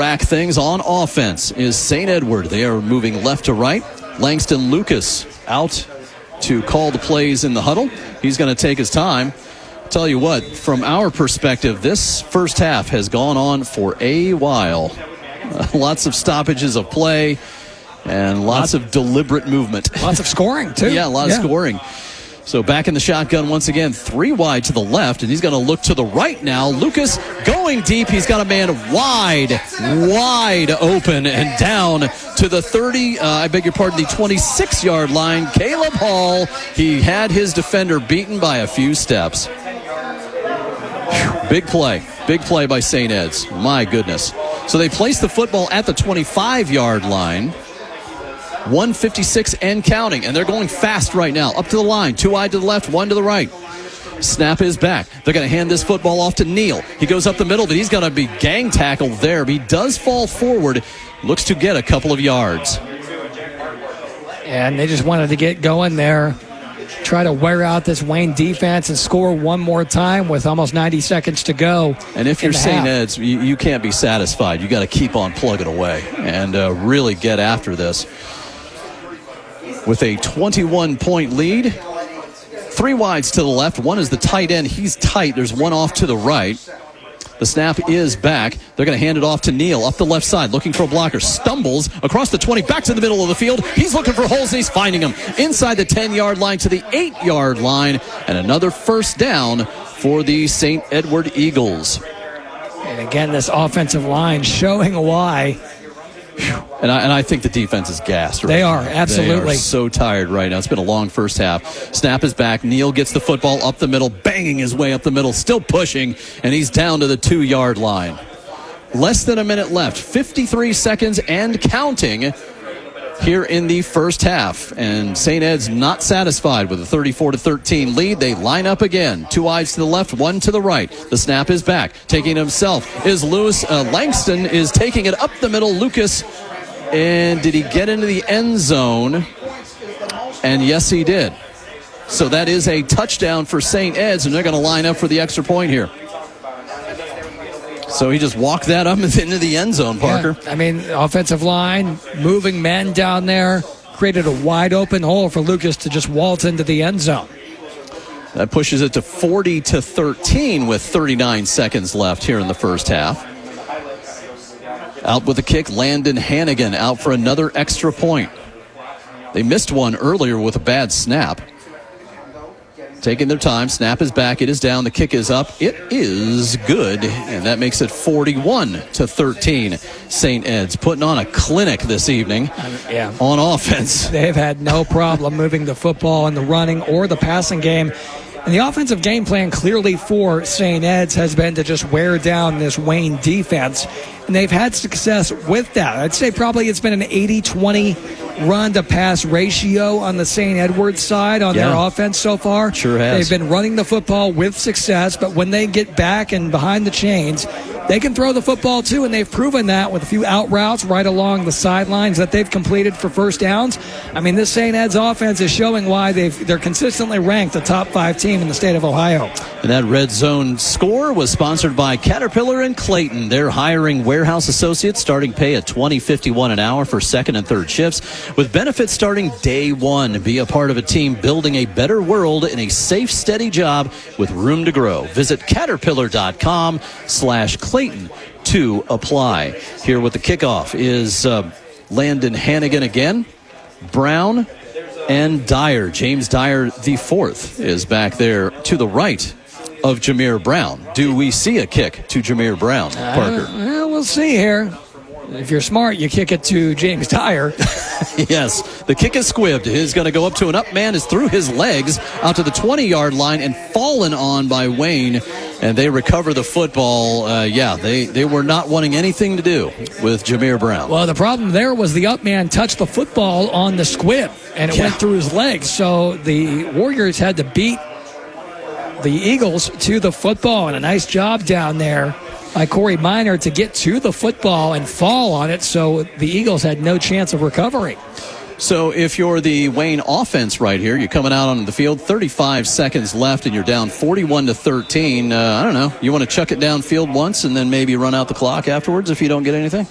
rack things on offense is St. Edward. They are moving left to right. Langston Lucas out to call the plays in the huddle. He's going to take his time. Tell you what, from our perspective, this first half has gone on for a while. Lots of stoppages of play and lots of deliberate movement. Lots of scoring, too. Yeah, a lot of scoring. So back in the shotgun once again, 3 wide to the left, and he's going to look to the right now. Lucas going deep. He's got a man wide open and down to the 30, the 26-yard line. Caleb Hall, he had his defender beaten by a few steps. Big play by St. Ed's. My goodness. So they place the football at the 25-yard line. 1:56 and counting, and they're going fast right now. Up to the line, 2 wide to the left, 1 to the right. Snap is back. They're going to hand this football off to Neal. He goes up the middle, but he's going to be gang tackled there. He does fall forward. Looks to get a couple of yards. And they just wanted to get going there. Try to wear out this Wayne defense and score one more time with almost 90 seconds to go. And if you're St. Ed's, you can't be satisfied. You got to keep on plugging away and really get after this. With a 21-point lead, 3 wides to the left. 1 is the tight end. He's tight. There's 1 off to the right. The snap is back. They're going to hand it off to Neal up the left side, looking for a blocker. Stumbles across the 20, back to the middle of the field. He's looking for holes, and he's finding them. Inside the 10-yard line to the 8-yard line, and another first down for the St. Edward Eagles. And again, this offensive line showing why. And I think the defense is gassed. Right? They are, absolutely. They are so tired right now. It's been a long first half. Snap is back. Neal gets the football up the middle, banging his way up the middle, still pushing, and he's down to the 2-yard line. Less than a minute left. 53 seconds and counting here in the first half. And St. Ed's not satisfied with a 34-13 lead. They line up again. 2 wides to the left, 1 to the right. The snap is back. Taking himself is Lewis. Langston is taking it up the middle. Lucas, and did he get into the end zone? And yes, he did. So that is a touchdown for St. Ed's, and they're going to line up for the extra point here. So he just walked that up into the end zone, Parker. Yeah, I mean, offensive line, moving men down there, created a wide open hole for Lucas to just waltz into the end zone. That pushes it to 40-13 with 39 seconds left here in the first half. Out with the kick, Landon Hannigan out for another extra point. They missed one earlier with a bad snap. Taking their time. Snap is back. It is down. The kick is up. It is good. And that makes it 41-13. St. Ed's putting on a clinic this evening on offense. They've had no problem moving the football in the running or the passing game. And the offensive game plan clearly for St. Ed's has been to just wear down this Wayne defense. And they've had success with that. I'd say probably it's been an 80-20 run-to-pass ratio on the St. Edward side on their offense so far. Sure has. They've been running the football with success, but when they get back and behind the chains, they can throw the football too, and they've proven that with a few out routes right along the sidelines that they've completed for first downs. I mean, this St. Ed's offense is showing why they're consistently ranked a top 5 team in the state of Ohio. And that Red Zone score was sponsored by Caterpillar and Clayton. They're hiring warehouse associates, starting pay at $20.51 an hour for second and third shifts, with benefits starting day one. Be a part of a team building a better world in a safe, steady job with room to grow. Visit Caterpillar.com/Clayton to apply. Here with the kickoff is Landon Hannigan again, Brown, and Dyer. James Dyer the fourth is back there to the right of Jameer Brown. Do we see a kick to Jameer Brown, Parker? We'll see here. If you're smart, you kick it to James Dyer. Yes, the kick is squibbed. He's going to go up to an up man. Is through his legs out to the 20-yard line and fallen on by Wayne. And they recover the football. They were not wanting anything to do with Jameer Brown. Well, the problem there was the up man touched the football on the squib, and it went through his legs. So the Warriors had to beat the Eagles to the football, and a nice job down there by Corey Minor to get to the football and fall on it, so the Eagles had no chance of recovering. So if you're the Wayne offense right here, you're coming out on the field, 35 seconds left, and you're down 41-13. I don't know. You want to chuck it downfield once and then maybe run out the clock afterwards if you don't get anything?